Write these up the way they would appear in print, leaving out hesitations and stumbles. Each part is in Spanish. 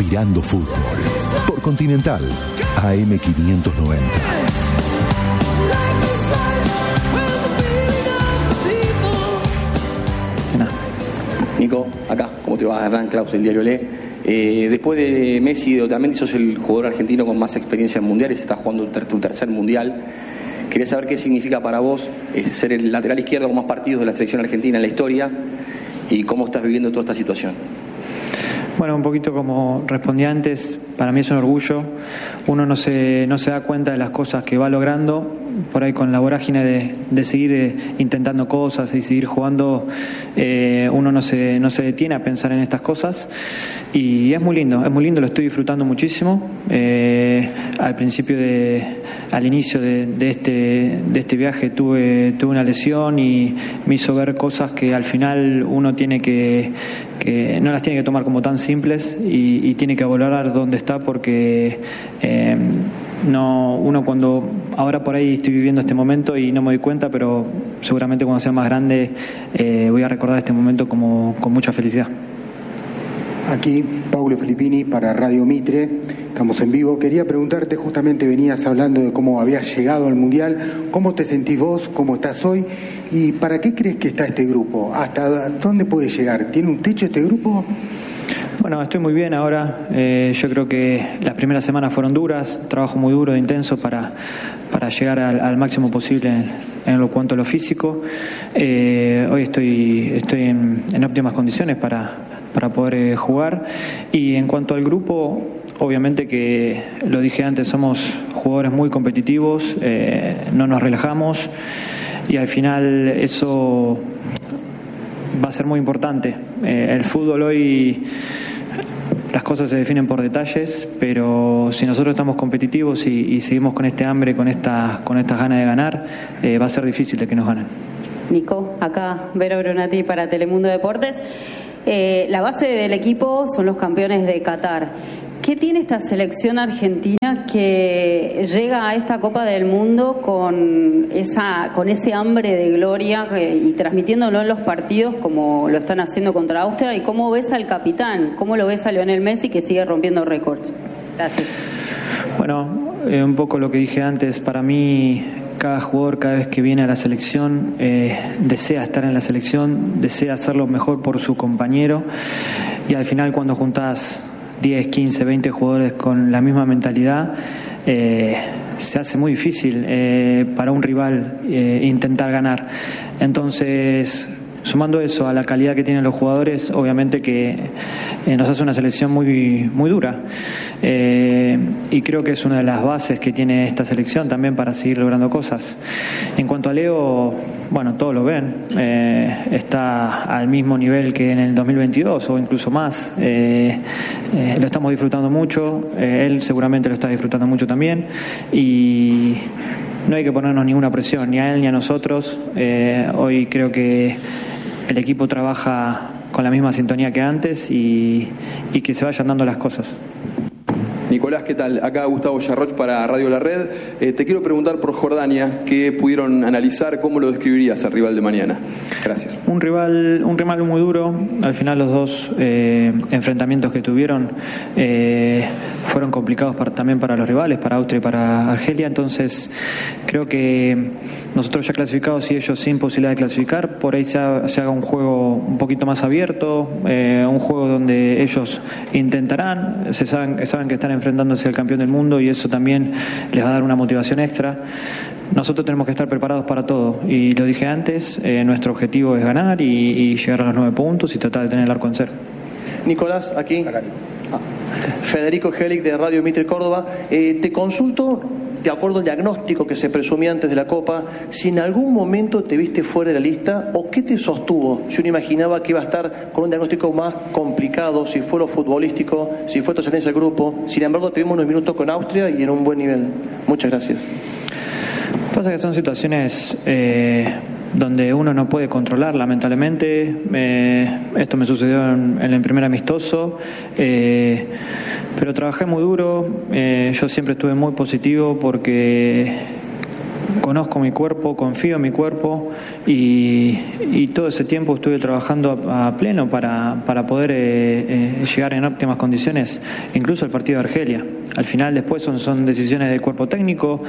Mirando Fútbol por Continental AM 590. Nico, acá, ¿cómo te va? Hernán Claus, el diario Le. Después de Messi y de Otamendi, sos el jugador argentino con más experiencia en mundiales, estás jugando tu tercer mundial. Quería saber qué significa para vos ser el lateral izquierdo con más partidos de la selección argentina en la historia y cómo estás viviendo toda esta situación. Bueno, un poquito como respondí antes, para mí es un orgullo. Uno no se da cuenta de las cosas que va logrando, por ahí con la vorágine de seguir intentando cosas y seguir jugando, uno no se detiene a pensar en estas cosas y es muy lindo, lo estoy disfrutando muchísimo. Al inicio de este viaje tuve una lesión y me hizo ver cosas que al final uno tiene que no las tiene que tomar como tan simples y tiene que valorar dónde está, porque uno cuando ahora por ahí estoy viviendo este momento y no me doy cuenta, pero seguramente cuando sea más grande voy a recordar este momento con mucha felicidad. Aquí Paulo Filippini para Radio Mitre, estamos en vivo. Quería preguntarte, justamente venías hablando de cómo habías llegado al Mundial, ¿cómo te sentís vos, cómo estás hoy y para qué crees que está este grupo? ¿Hasta dónde puede llegar? ¿Tiene un techo este grupo? Bueno, estoy muy bien ahora. Yo creo que las primeras semanas fueron duras, trabajo muy duro, intenso para llegar al máximo posible en lo cuanto a lo físico. Hoy estoy en óptimas condiciones para poder jugar. Y en cuanto al grupo, obviamente que lo dije antes, somos jugadores muy competitivos, no nos relajamos y al final eso va a ser muy importante. El fútbol hoy, las cosas se definen por detalles, pero si nosotros estamos competitivos y seguimos con este hambre, con estas ganas de ganar, va a ser difícil de que nos ganen. Nico, acá Vero Brunati para Telemundo Deportes. La base del equipo son los campeones de Qatar. ¿Qué tiene esta selección argentina que llega a esta Copa del Mundo con ese hambre de gloria y transmitiéndolo en los partidos como lo están haciendo contra Austria? ¿Y cómo ves al capitán? ¿Cómo lo ves a Lionel Messi, que sigue rompiendo récords? Gracias. Bueno, un poco lo que dije antes, para mí cada jugador, cada vez que viene a la selección, desea estar en la selección, desea hacerlo mejor por su compañero, y al final cuando juntás 10, 15, 20 jugadores con la misma mentalidad, se hace muy difícil para un rival intentar ganar. Entonces, sumando eso a la calidad que tienen los jugadores, obviamente que nos hace una selección muy, muy dura. Y creo que es una de las bases que tiene esta selección también para seguir logrando cosas. En cuanto a Leo, bueno, todos lo ven. Está al mismo nivel que en el 2022 o incluso más. Lo estamos disfrutando mucho. Él seguramente lo está disfrutando mucho también. Y no hay que ponernos ninguna presión, ni a él ni a nosotros. Hoy creo que el equipo trabaja con la misma sintonía que antes y que se vayan dando las cosas. Nicolás, ¿qué tal? Acá Gustavo Yarroch para Radio La Red. Te quiero preguntar por Jordania, ¿qué pudieron analizar? ¿Cómo lo describirías al rival de mañana? Gracias. Un rival muy duro. Al final los dos enfrentamientos que tuvieron fueron complicados también para los rivales, para Austria y para Argelia. Entonces creo que nosotros ya clasificados y ellos sin posibilidad de clasificar, por ahí se haga un juego un poquito más abierto, un juego donde ellos intentarán, saben que están enfrentándose al campeón del mundo y eso también les va a dar una motivación extra. Nosotros tenemos que estar preparados para todo y lo dije antes, nuestro objetivo es ganar y llegar a los 9 puntos y tratar de tener el arco en cero. Nicolás, aquí. Federico Gelic de Radio Mitre Córdoba. Te consulto, de acuerdo al diagnóstico que se presumía antes de la Copa, si en algún momento te viste fuera de la lista o qué te sostuvo. Si uno imaginaba que iba a estar con un diagnóstico más complicado, si fue lo futbolístico, si fue tu excelencia del grupo. Sin embargo, tuvimos unos minutos con Austria y en un buen nivel. Muchas gracias. Pasa que son situaciones donde uno no puede controlar, lamentablemente. Esto me sucedió en el primer amistoso, pero trabajé muy duro. Yo siempre estuve muy positivo porque conozco mi cuerpo, confío en mi cuerpo y todo ese tiempo estuve trabajando a pleno para poder llegar en óptimas condiciones, incluso el partido de Argelia. Al final después son decisiones del cuerpo técnico,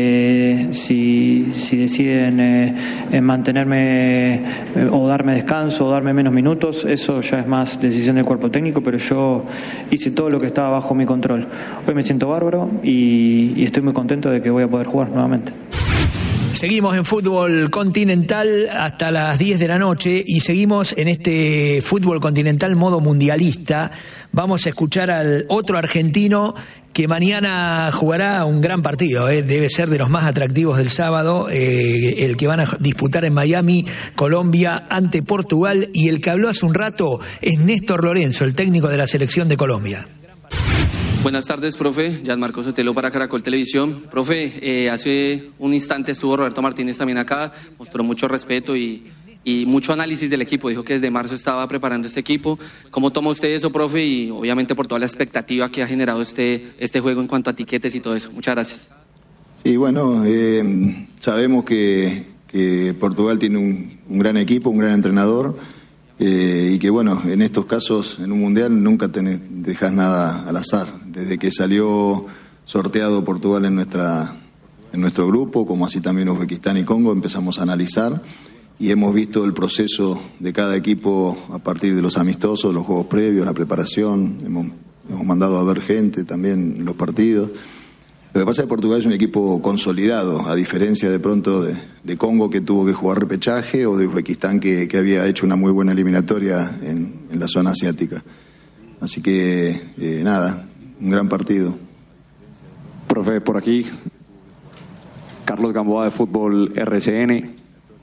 si deciden mantenerme o darme descanso o darme menos minutos, eso ya es más decisión del cuerpo técnico, pero yo hice todo lo que estaba bajo mi control. Hoy me siento bárbaro y estoy muy contento de que voy a poder jugar nuevamente. Seguimos en fútbol continental hasta las 10 de la noche y seguimos en este fútbol continental modo mundialista. Vamos a escuchar al otro argentino que mañana jugará un gran partido, debe ser de los más atractivos del sábado, el que van a disputar en Miami, Colombia, ante Portugal, y el que habló hace un rato es Néstor Lorenzo, el técnico de la selección de Colombia. Buenas tardes, profe. Gianmarco Sotelo para Caracol Televisión. Profe, hace un instante estuvo Roberto Martínez también acá, mostró mucho respeto y mucho análisis del equipo. Dijo que desde marzo estaba preparando este equipo. ¿Cómo toma usted eso, profe? Y obviamente por toda la expectativa que ha generado este juego en cuanto a tiquetes y todo eso. Muchas gracias. Sí, bueno, sabemos que Portugal tiene un gran equipo, un gran entrenador. Y que bueno, en estos casos, en un mundial nunca dejas nada al azar. Desde que salió sorteado Portugal en nuestro grupo, como así también Uzbekistán y Congo, empezamos a analizar y hemos visto el proceso de cada equipo a partir de los amistosos, los juegos previos, la preparación. Hemos mandado a ver gente también en los partidos. Lo que pasa es que Portugal es un equipo consolidado, a diferencia de pronto de Congo, que tuvo que jugar repechaje, o de Uzbekistán, que había hecho una muy buena eliminatoria en la zona asiática. Así que, nada, un gran partido. Profe, por aquí, Carlos Gamboa de Fútbol RCN.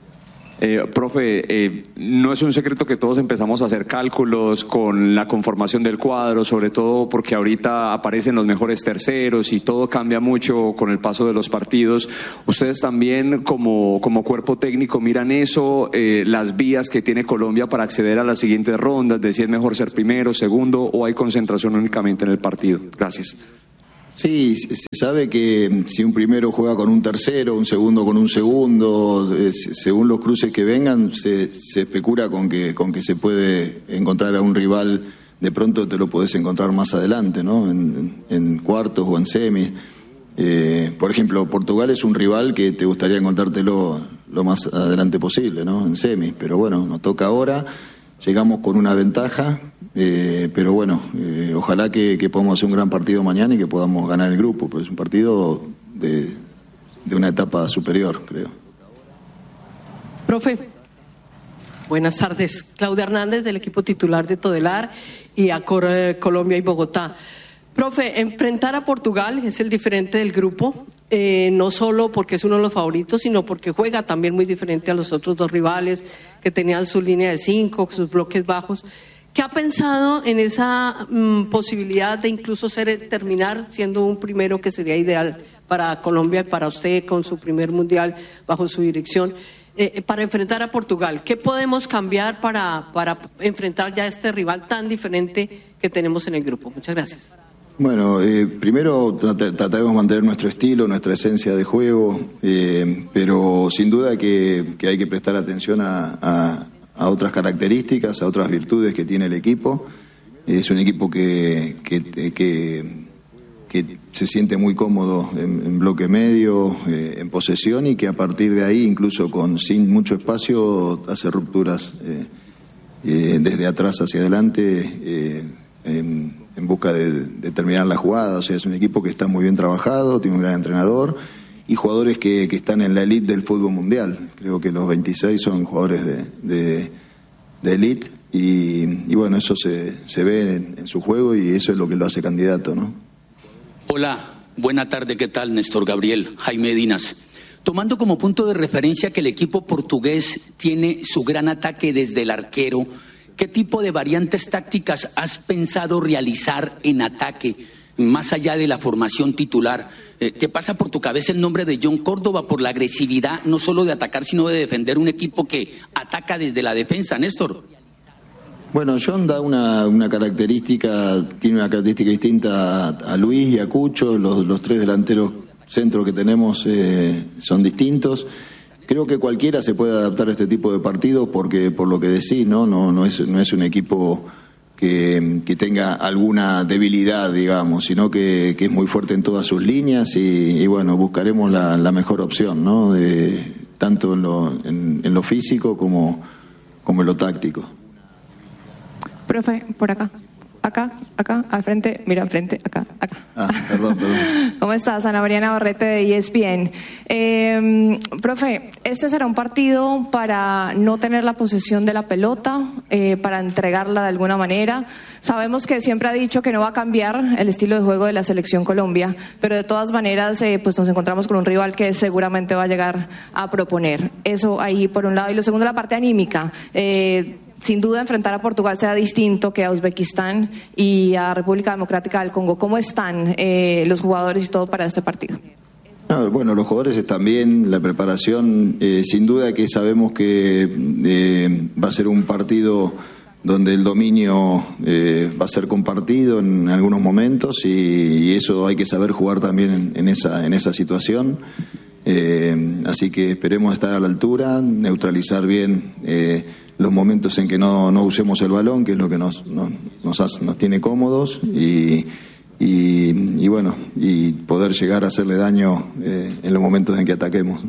Profe, no es un secreto que todos empezamos a hacer cálculos con la conformación del cuadro, sobre todo porque ahorita aparecen los mejores terceros y todo cambia mucho con el paso de los partidos. ¿Ustedes también como cuerpo técnico miran eso, las vías que tiene Colombia para acceder a las siguientes rondas, de si es mejor ser primero, segundo, o hay concentración únicamente en el partido? Gracias. Sí, se sabe que si un primero juega con un tercero, un segundo con un segundo, según los cruces que vengan, se especula con que se puede encontrar a un rival, de pronto te lo podés encontrar más adelante, ¿no? En cuartos o en semis. Por ejemplo, Portugal es un rival que te gustaría encontrártelo lo más adelante posible, ¿no? En semis, pero bueno, nos toca ahora, llegamos con una ventaja. Pero bueno, ojalá que podamos hacer un gran partido mañana y que podamos ganar el grupo, pues es un partido de una etapa superior, creo. Profe, buenas tardes. Claudia Hernández, del equipo titular de Todelar y Accor Colombia y Bogotá. Profe, enfrentar a Portugal es el diferente del grupo, no solo porque es uno de los favoritos, sino porque juega también muy diferente a los otros dos rivales que tenían su línea de 5, sus bloques bajos. ¿Qué ha pensado en esa posibilidad de incluso terminar siendo un primero, que sería ideal para Colombia y para usted con su primer mundial bajo su dirección, para enfrentar a Portugal? ¿Qué podemos cambiar para enfrentar ya a este rival tan diferente que tenemos en el grupo? Muchas gracias. Bueno, primero trataremos de mantener nuestro estilo, nuestra esencia de juego, pero sin duda que hay que prestar atención a otras características, a otras virtudes que tiene el equipo. Es un equipo que se siente muy cómodo en bloque medio, en posesión, y que a partir de ahí, incluso sin mucho espacio, hace rupturas desde atrás hacia adelante en busca de terminar la jugada. O sea, es un equipo que está muy bien trabajado, tiene un gran entrenador y jugadores que están en la elite del fútbol mundial. Creo que los 26 son jugadores de elite y bueno, eso se ve en su juego y eso es lo que lo hace candidato, ¿no? Hola, buena tarde, ¿qué tal? Néstor Gabriel, Jaime Dinas. Tomando como punto de referencia que el equipo portugués tiene su gran ataque desde el arquero, ¿qué tipo de variantes tácticas has pensado realizar en ataque, más allá de la formación titular? ¿Qué pasa por tu cabeza el nombre de John Córdoba por la agresividad, no solo de atacar, sino de defender un equipo que ataca desde la defensa, Néstor? Bueno, John da una característica, tiene una característica distinta a Luis y a Cucho, los tres delanteros centros que tenemos son distintos. Creo que cualquiera se puede adaptar a este tipo de partidos porque, por lo que decís, no es un equipo que tenga alguna debilidad, digamos, sino que es muy fuerte en todas sus líneas y bueno, buscaremos la mejor opción, ¿no? Tanto en lo físico como en lo táctico. Profe, por acá. Acá, al frente, mira al frente, acá. Perdón. ¿Cómo estás? Ana María Navarrete de ESPN. Profe, este será un partido para no tener la posesión de la pelota, para entregarla de alguna manera. Sabemos que siempre ha dicho que no va a cambiar el estilo de juego de la Selección Colombia, pero de todas maneras pues nos encontramos con un rival que seguramente va a llegar a proponer. Eso ahí por un lado. Y lo segundo, la parte anímica. Sin duda enfrentar a Portugal será distinto que a Uzbekistán y a República Democrática del Congo. ¿Cómo están los jugadores y todo para este partido? Bueno, los jugadores están bien, la preparación, sin duda que sabemos que va a ser un partido donde el dominio va a ser compartido en algunos momentos y eso hay que saber jugar también en esa situación. Así que esperemos estar a la altura, neutralizar bien los momentos en que no usemos el balón, que es lo que nos tiene cómodos y bueno, y poder llegar a hacerle daño en los momentos en que ataquemos.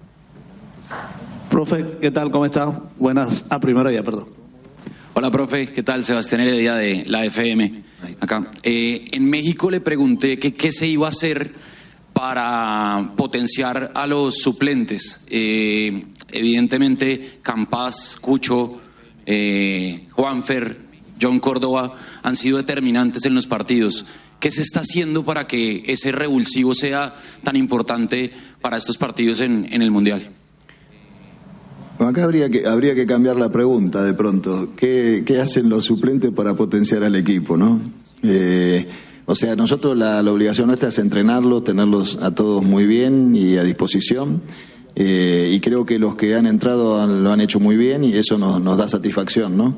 Profe, ¿qué tal? ¿Cómo está? Buenas, primero ya, perdón. Hola, profe, ¿qué tal? Sebastián Heredia de la FM, acá. En México le pregunté qué se iba a hacer para potenciar a los suplentes. Evidentemente, Campas, Cucho, Juanfer, John Córdoba han sido determinantes en los partidos. ¿Qué se está haciendo para que ese revulsivo sea tan importante para estos partidos en el Mundial? Acá habría que cambiar la pregunta de pronto. ¿Qué hacen los suplentes para potenciar al equipo, no? O sea, nosotros la obligación nuestra es entrenarlos, tenerlos a todos muy bien y a disposición. Y creo que los que han entrado lo han hecho muy bien y eso nos da satisfacción, ¿no?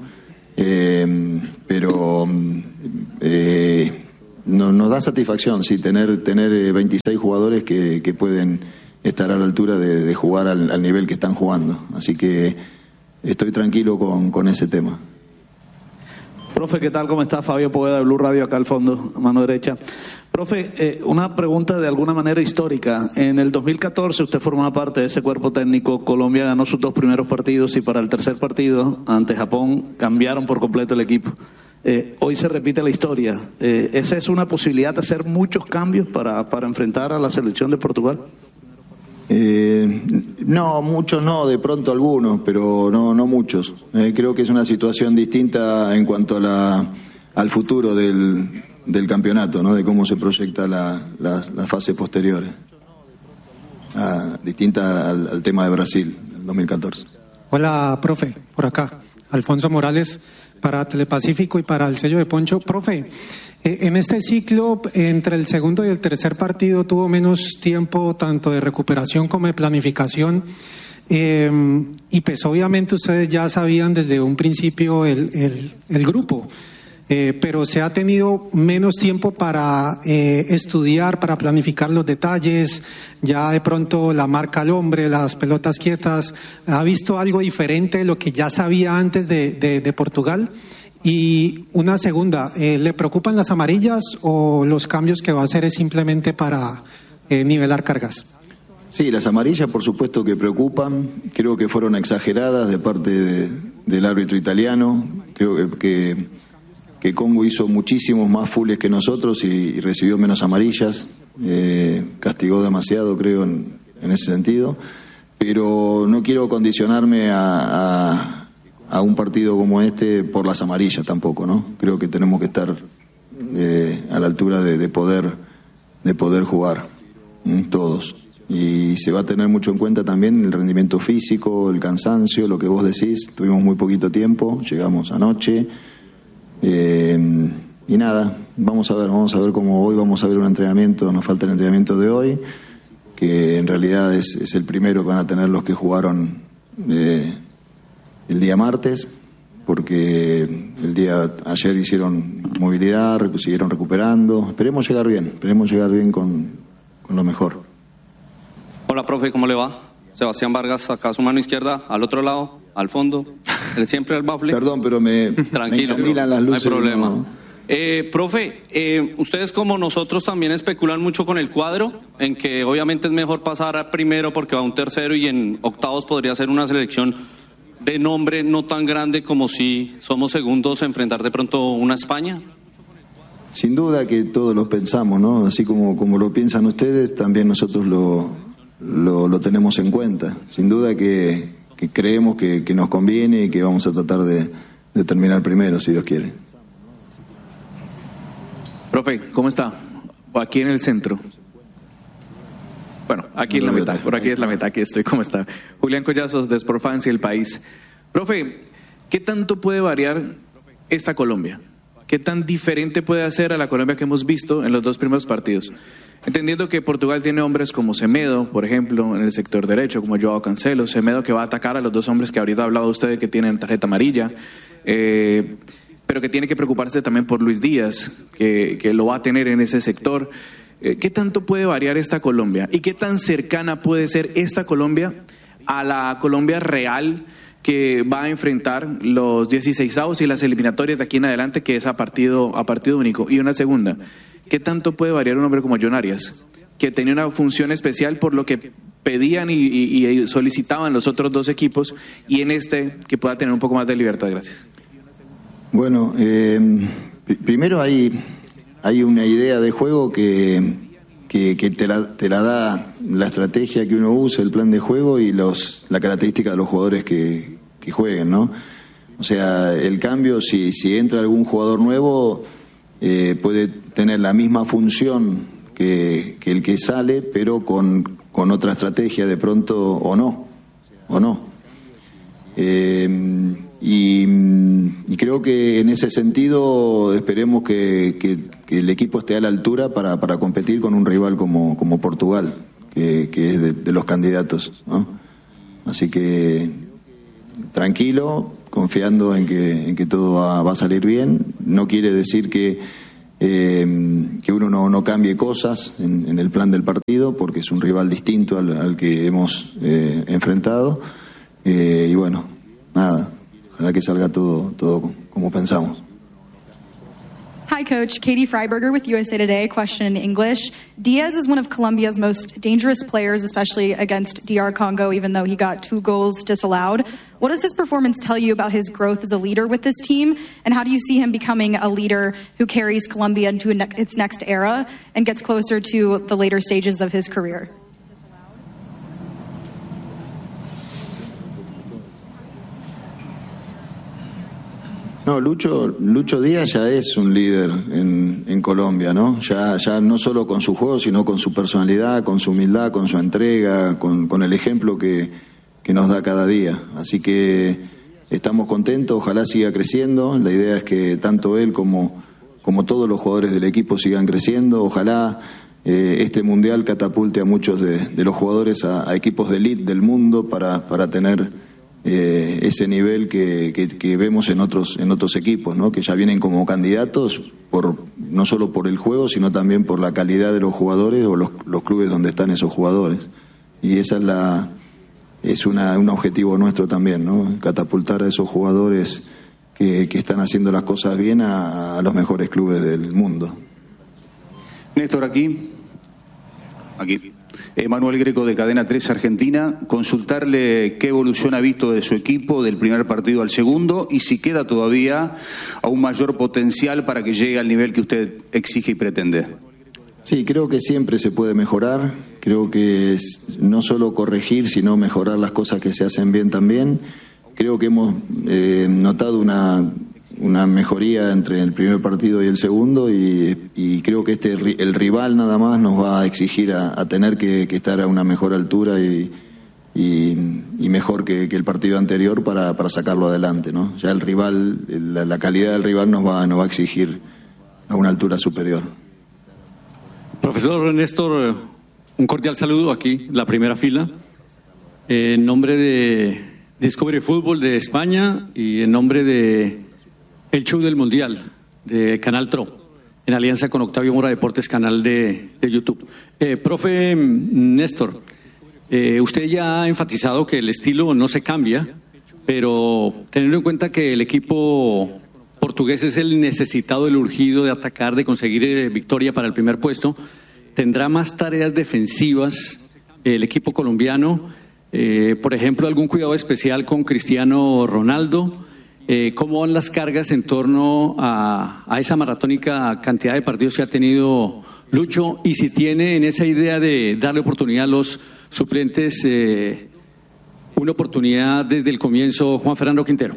Pero nos da satisfacción, sí, tener 26 jugadores que pueden estar a la altura de jugar al nivel que están jugando. Así que estoy tranquilo con ese tema. Profe, ¿qué tal? ¿Cómo está? Fabio Poveda de Blue Radio, acá al fondo, a mano derecha. Profe, una pregunta de alguna manera histórica. En el 2014 usted formaba parte de ese cuerpo técnico. Colombia ganó sus 2 primeros partidos y para el tercer partido, ante Japón, cambiaron por completo el equipo. Hoy se repite la historia. ¿Esa es una posibilidad de hacer muchos cambios para enfrentar a la selección de Portugal? No, muchos no, de pronto algunos, pero no muchos. Creo que es una situación distinta en cuanto al futuro del campeonato, ¿no? De cómo se proyecta las fases posteriores. Distinta al tema de Brasil, el 2014. Hola, profe, por acá. Alfonso Morales, para Telepacífico y para el sello de Poncho. Profe, en este ciclo, entre el segundo y el tercer partido, tuvo menos tiempo tanto de recuperación como de planificación. Y pues obviamente ustedes ya sabían desde un principio el grupo. Pero se ha tenido menos tiempo para estudiar, para planificar los detalles, ya de pronto la marca al hombre, las pelotas quietas. ¿Ha visto algo diferente de lo que ya sabía antes de Portugal? Y una segunda, ¿le preocupan las amarillas o los cambios que va a hacer es simplemente para nivelar cargas? Sí, las amarillas por supuesto que preocupan, creo que fueron exageradas de parte del árbitro italiano, creo que Congo hizo muchísimos más fulles que nosotros y recibió menos amarillas, castigó demasiado creo en ese sentido, pero no quiero condicionarme a un partido como este por las amarillas tampoco, ¿no? Creo que tenemos que estar a la altura de poder jugar todos. Y se va a tener mucho en cuenta también el rendimiento físico, el cansancio, lo que vos decís. Tuvimos muy poquito tiempo, llegamos anoche. Y nada, vamos a ver cómo hoy vamos a ver un entrenamiento, nos falta el entrenamiento de hoy, que en realidad es el primero que van a tener los que jugaron el día martes, porque ayer hicieron movilidad, siguieron recuperando. Esperemos llegar bien con lo mejor. Hola, profe, ¿cómo le va? Sebastián Vargas, acá a su mano izquierda, al otro lado, al fondo, siempre al bafle. Perdón, pero Tranquilo, me encandilan las luces. No hay problema. No. Profe, ustedes como nosotros también especulan mucho con el cuadro, en que obviamente es mejor pasar a primero porque va un tercero y en octavos podría ser una selección de nombre no tan grande como si somos segundos, enfrentar de pronto una España. Sin duda que todos lo pensamos, ¿no? Así como lo piensan ustedes, también nosotros lo tenemos en cuenta. Sin duda que creemos que nos conviene y que vamos a tratar de terminar primero, si Dios quiere. Profe, ¿cómo está? Aquí en el centro. Bueno, aquí en la mitad, por aquí es la mitad, aquí estoy. ¿Cómo está? Julián Collazos, de Sport Fans y El País. Profe, ¿qué tanto puede variar esta Colombia? ¿Qué tan diferente puede hacer a la Colombia que hemos visto en los dos primeros partidos? Entendiendo que Portugal tiene hombres como Semedo, por ejemplo, en el sector derecho, como Joao Cancelo, Semedo que va a atacar a los dos hombres que ahorita ha hablado usted que tienen tarjeta amarilla, pero que tiene que preocuparse también por Luis Díaz, que lo va a tener en ese sector. ¿Qué tanto puede variar esta Colombia? ¿Y qué tan cercana puede ser esta Colombia a la Colombia real que va a enfrentar los 16avos y las eliminatorias de aquí en adelante, que es a partido único? Y una segunda, ¿qué tanto puede variar un hombre como John Arias, que tenía una función especial por lo que pedían y solicitaban los otros dos equipos, y en este que pueda tener un poco más de libertad? Gracias. Bueno, primero hay una idea de juego que te la da la estrategia que uno usa, el plan de juego y la característica de los jugadores que jueguen, ¿no? O sea, el cambio, si entra algún jugador nuevo, puede tener la misma función que el que sale, pero con otra estrategia de pronto o no. Y creo que en ese sentido esperemos que el equipo esté a la altura para competir con un rival como Portugal, que es de los candidatos, ¿no? Así que tranquilo, confiando en que todo va a salir bien. No quiere decir que uno no cambie cosas en el plan del partido, porque es un rival distinto al que hemos enfrentado. Y bueno, nada. Ojalá que salga todo como pensamos. Hi, Coach. Katie Freiberger with USA Today. Question in English. Diaz is one of Colombia's most dangerous players, especially against DR Congo, even though he got 2 goals disallowed. What does his performance tell you about his growth as a leader with this team? And how do you see him becoming a leader who carries Colombia into its next era and gets closer to the later stages of his career? No, Lucho Díaz ya es un líder en Colombia, ¿no? Ya no solo con su juego, sino con su personalidad, con su humildad, con su entrega, con el ejemplo que nos da cada día. Así que estamos contentos, ojalá siga creciendo. La idea es que tanto él como todos los jugadores del equipo sigan creciendo. Ojalá este mundial catapulte a muchos de los jugadores a equipos de elite del mundo para tener ese nivel que vemos en otros equipos, ¿no? Que ya vienen como candidatos no solo por el juego, sino también por la calidad de los jugadores o los clubes donde están esos jugadores. Y esa es un objetivo nuestro también, ¿no? Catapultar a esos jugadores que están haciendo las cosas bien a los mejores clubes del mundo. Néstor, aquí. Manuel Greco de Cadena 3 Argentina, consultarle qué evolución ha visto de su equipo del primer partido al segundo y si queda todavía aún mayor potencial para que llegue al nivel que usted exige y pretende. Sí, creo que siempre se puede mejorar, creo que es no solo corregir, sino mejorar las cosas que se hacen bien también. Creo que hemos notado una mejoría entre el primer partido y el segundo y creo que el rival nada más nos va a exigir a tener que estar a una mejor altura y mejor que el partido anterior para sacarlo adelante, ¿no? Ya el rival, la calidad del rival nos va a exigir a una altura superior. Profesor Néstor, un cordial saludo aquí, la primera fila, en nombre de Discovery Fútbol de España y en nombre de El Show del Mundial de Canal Tro, en alianza con Octavio Mora Deportes, canal de YouTube. Profe Néstor, Usted ya ha enfatizado que el estilo no se cambia, pero teniendo en cuenta que el equipo portugués es el necesitado, el urgido de atacar, de conseguir victoria para el primer puesto, ¿tendrá más tareas defensivas el equipo colombiano? Por ejemplo, algún cuidado especial con Cristiano Ronaldo. ¿Cómo van las cargas en torno a esa maratónica cantidad de partidos que ha tenido Lucho? Y si tiene en esa idea de darle oportunidad a los suplentes, una oportunidad desde el comienzo, Juan Fernando Quintero.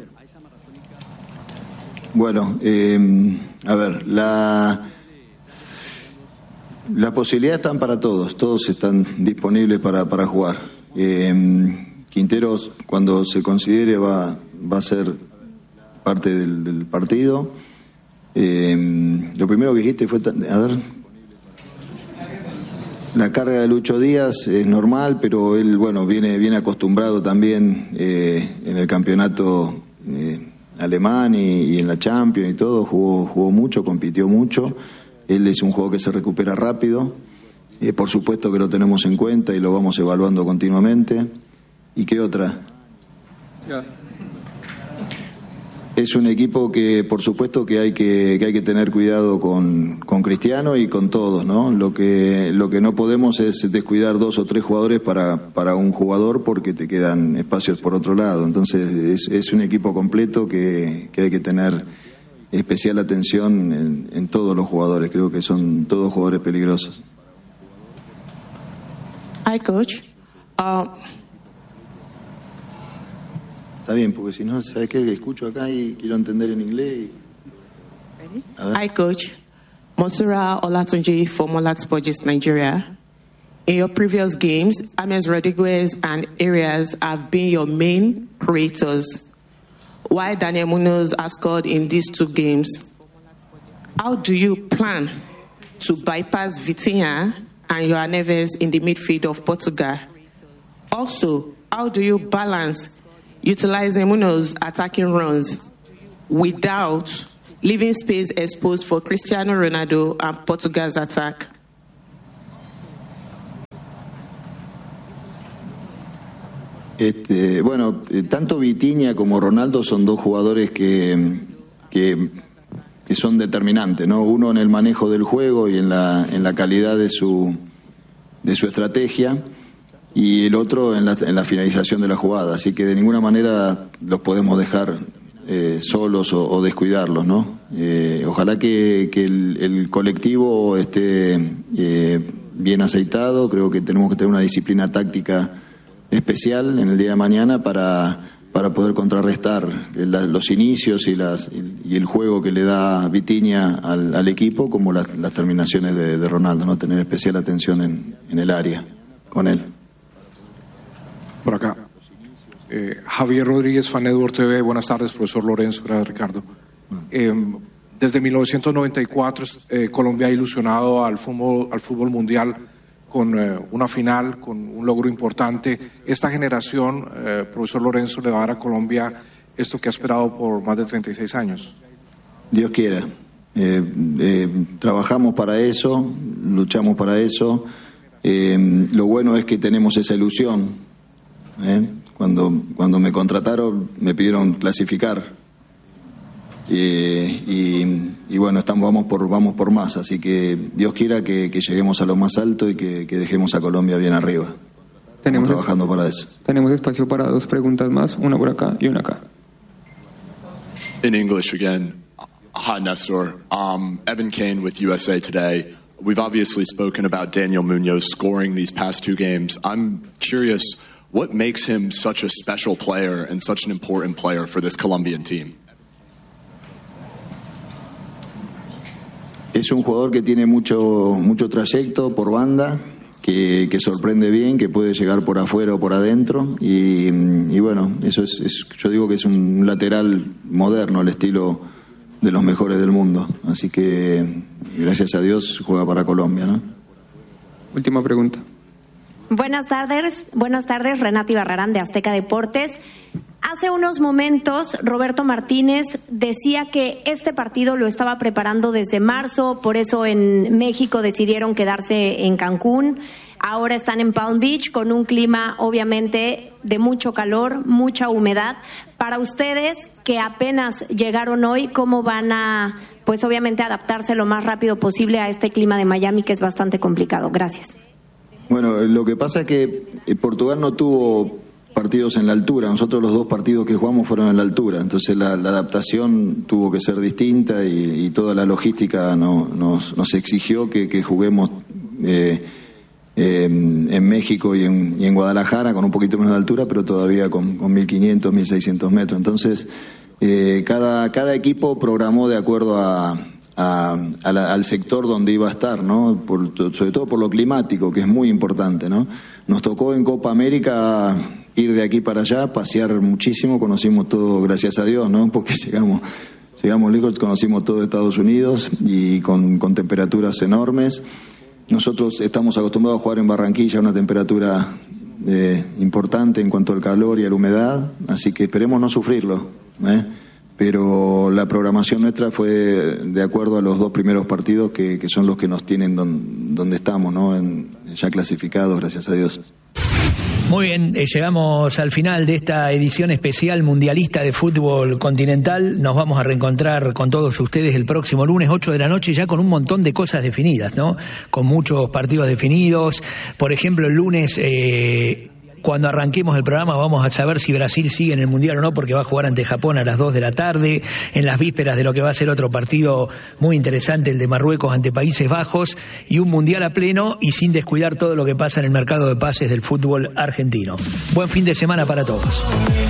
Bueno, a ver, las posibilidades están para todos están disponibles para jugar. Quinteros, cuando se considere, va a ser parte del partido. Lo primero que dijiste fue, a ver, la carga de Lucho Díaz es normal, pero él, bueno, viene acostumbrado también en el campeonato alemán y en la Champions y todo, jugó mucho, compitió mucho. Él es un jugador que se recupera rápido. Por supuesto que lo tenemos en cuenta y lo vamos evaluando continuamente. ¿Y qué otra? Es un equipo que, por supuesto, que hay que tener cuidado con Cristiano y con todos, ¿no? Lo que no podemos es descuidar 2 o 3 jugadores para un jugador, porque te quedan espacios por otro lado. Entonces es un equipo completo que hay que tener especial atención en todos los jugadores. Creo que son todos jugadores peligrosos. Hi, Coach. Está bien, porque si no, ¿sabes qué? Escucho acá y quiero entender en inglés. Hi, Coach. Monsura Olatunji for Molat Sports Nigeria. In your previous games, James Rodriguez and Arias have been your main creators, while Daniel Munoz have scored in these 2 games. How do you plan to bypass Vitinha and João Neves in the midfield of Portugal? Also, how do you balance utilizing Munoz attacking runs without leaving space exposed for Cristiano Ronaldo and Portugal's attack? Bueno, tanto Vitinha como Ronaldo son 2 jugadores que son determinantes, ¿no? Uno en el manejo del juego y en la calidad de su estrategia, y el otro en la finalización de la jugada. Así que de ninguna manera los podemos dejar solos o descuidarlos, ¿no? Ojalá que el colectivo esté bien aceitado. Creo que tenemos que tener una disciplina táctica especial en el día de mañana para poder contrarrestar los inicios y el juego que le da Vitinha al equipo, como las terminaciones de Ronaldo, ¿no? Tener especial atención en el área con él. Por acá. Javier Rodríguez, Fan Network TV. Buenas tardes, profesor Lorenzo. Gracias, Ricardo. Desde 1994 Colombia ha ilusionado al fútbol mundial con una final, con un logro importante. Esta generación, profesor Lorenzo, le va a dar a Colombia esto que ha esperado por más de 36 años. Dios quiera. Trabajamos para eso, luchamos para eso. Lo bueno es que tenemos esa ilusión. Cuando me contrataron me pidieron clasificar y bueno, vamos por más, así que Dios quiera que lleguemos a lo más alto y que dejemos a Colombia bien arriba. Estamos trabajando para eso. Tenemos espacio para 2 preguntas más, una por acá y una acá. In English again. Hi, Nestor. Evan Kane with USA Today. We've obviously spoken about Daniel Munoz scoring these past 2 games. I'm curious, what makes him such a special player and such an important player for this Colombian team? Es un jugador que tiene mucho trayecto por banda, que sorprende bien, que puede llegar por afuera o por adentro, y bueno, eso yo digo que es un lateral moderno, al estilo de los mejores del mundo. Así que gracias a Dios juega para Colombia, ¿no? Última pregunta. Buenas tardes, Renata Ibarrarán de Azteca Deportes. Hace unos momentos Roberto Martínez decía que este partido lo estaba preparando desde marzo, por eso en México decidieron quedarse en Cancún. Ahora están en Palm Beach con un clima obviamente de mucho calor, mucha humedad. Para ustedes que apenas llegaron hoy, ¿cómo van a, pues obviamente, adaptarse lo más rápido posible a este clima de Miami que es bastante complicado? Gracias. Bueno, lo que pasa es que Portugal no tuvo partidos en la altura. Nosotros los 2 partidos que jugamos fueron en la altura. Entonces la adaptación tuvo que ser distinta y toda la logística nos exigió que juguemos en México y en Guadalajara con un poquito menos de altura, pero todavía con 1.500, 1.600 metros. Entonces cada equipo programó de acuerdo al sector donde iba a estar, ¿no? Sobre todo por lo climático, que es muy importante, ¿no? Nos tocó en Copa América ir de aquí para allá, pasear muchísimo, conocimos todo, gracias a Dios, ¿no? Porque llegamos lejos, conocimos todo Estados Unidos y con temperaturas enormes. Nosotros estamos acostumbrados a jugar en Barranquilla a una temperatura importante en cuanto al calor y a la humedad, así que esperemos no sufrirlo, pero la programación nuestra fue de acuerdo a los 2 primeros partidos que son los que nos tienen donde estamos, ¿no? Ya clasificados, gracias a Dios. Muy bien, llegamos al final de esta edición especial mundialista de fútbol continental. Nos vamos a reencontrar con todos ustedes el próximo lunes, 8 de la noche, ya con un montón de cosas definidas, ¿no? Con muchos partidos definidos. Por ejemplo, el lunes, cuando arranquemos el programa, vamos a saber si Brasil sigue en el Mundial o no, porque va a jugar ante Japón a las 2 de la tarde, en las vísperas de lo que va a ser otro partido muy interesante, el de Marruecos ante Países Bajos, y un Mundial a pleno y sin descuidar todo lo que pasa en el mercado de pases del fútbol argentino. Buen fin de semana para todos.